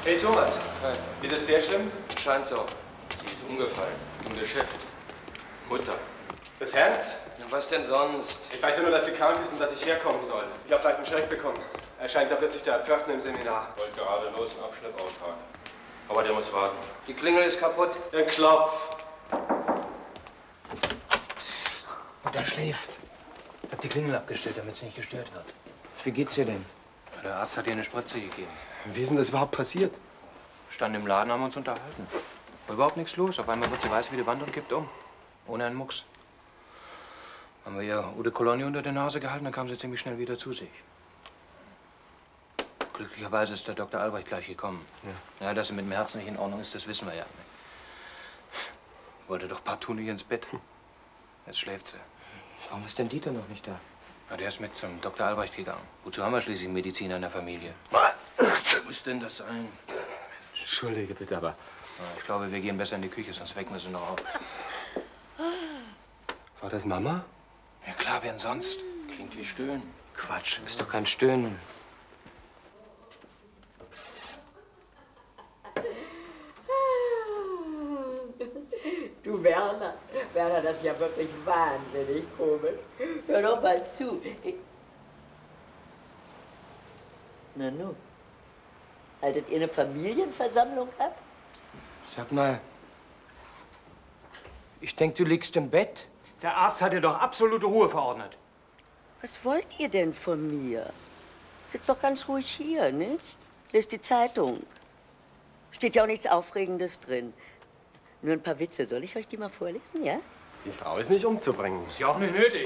Hey Thomas, Hi. ist es sehr schlimm? Scheint so. Sie ist umgefallen. Im Geschäft. Mutter. Das Herz? Ja, was denn sonst? Ich weiß ja nur, dass sie krank ist und dass ich herkommen soll. Ich habe vielleicht einen Schreck bekommen. Erscheint da plötzlich der Pförtner im Seminar. Wollte gerade los einen Abschleppauftrag. Aber der muss warten. Die Klingel ist kaputt. Ein Klopf. Psst. Und er schläft. Ich hab die Klingel abgestellt, damit sie nicht gestört wird. Wie geht's ihr denn? Der Arzt hat ihr eine Spritze gegeben. Wie ist denn das überhaupt passiert? Stand im Laden, haben uns unterhalten. War überhaupt nichts los. Auf einmal wird sie weiß wie die Wand und kippt um. Ohne einen Mucks. Haben wir ihr Eau de Cologne unter der Nase gehalten, dann kam sie ziemlich schnell wieder zu sich. Glücklicherweise ist der Dr. Albrecht gleich gekommen. Ja, dass sie mit dem Herzen nicht in Ordnung ist, das wissen wir ja nicht. Wollte doch partout nicht ins Bett. Jetzt schläft sie. Warum ist denn Dieter noch nicht da? Ja, der ist mit zum Dr. Albrecht gegangen. Wozu haben wir schließlich einen Mediziner in der Familie? Was muss denn das sein? Entschuldige bitte, aber... Ja, ich glaube, wir gehen besser in die Küche, sonst wecken wir sie noch auf. War das Mama? Ja klar, wer denn sonst? Klingt wie Stöhnen. Quatsch, ist doch kein Stöhnen. Du Werner, das ist ja wirklich wahnsinnig komisch. Hör doch mal zu. Na nu, haltet ihr eine Familienversammlung ab? Sag mal, ich denke, du liegst im Bett. Der Arzt hat dir doch absolute Ruhe verordnet. Was wollt ihr denn von mir? Sitzt doch ganz ruhig hier, nicht? Lest die Zeitung. Steht ja auch nichts Aufregendes drin. Nur ein paar Witze. Soll ich euch die mal vorlesen, ja? Die Frau ist nicht umzubringen. Ist ja auch nicht nötig.